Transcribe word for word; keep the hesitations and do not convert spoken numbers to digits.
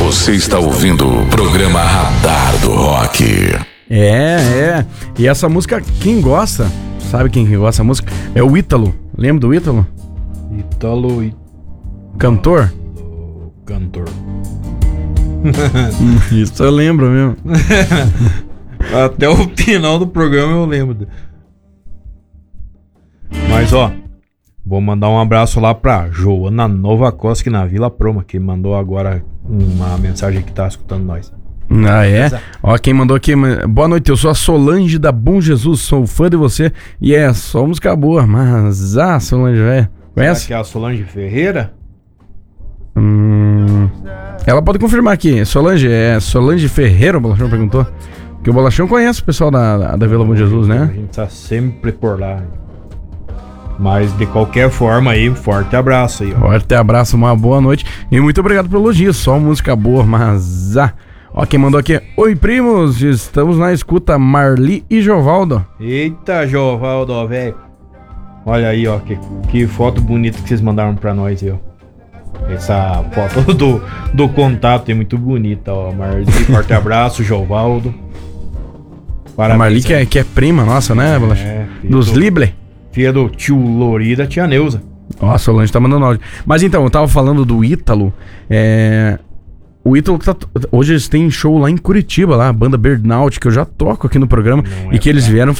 Você está ouvindo o programa Radar do Rock. É, é. E essa música, quem gosta, sabe quem gosta dessa música? É o Ítalo. Lembra do Ítalo? Ítalo... Ítalo Cantor? Cantor. Isso eu lembro mesmo. Até o final do programa eu lembro. Mas ó, vou mandar um abraço lá pra Joana Nova Costa, que na Vila Proma, que mandou agora uma mensagem que tá escutando nós. Ah, é? Ó, quem mandou aqui, boa noite, eu sou a Solange da Bom Jesus, sou fã de você e é só música boa, mas ah, Solange, velho, conhece? Será que é a Solange Ferreira? Hum, ela pode confirmar aqui, Solange, é Solange Ferreira, o Bolachão perguntou, que o Bolachão conhece o pessoal da, da Vila Bom Jesus, né? A gente tá sempre por lá. Mas de qualquer forma aí, forte abraço aí, ó. Forte abraço, uma boa noite e muito obrigado pelo elogio, só música boa, mas ah... Ó, quem mandou aqui, oi primos, estamos na escuta, Marli e Jovaldo. Eita, Jovaldo, velho. Olha aí, ó, que, que foto bonita que vocês mandaram pra nós aí, ó. Essa foto do, do contato é muito bonita, ó. Marli, forte abraço, Jovaldo. Parabéns, a Marli que é, que é prima nossa, né, Bolacha? É, dos do, Lible. Filha do tio Lori e da tia Neuza. Ó, a Solange tá mandando áudio. Mas então, eu tava falando do Ítalo, é... O Ítalo tá, hoje eles têm show lá em Curitiba, lá, a banda Burnout, que eu já toco aqui no programa, não e é que eles vieram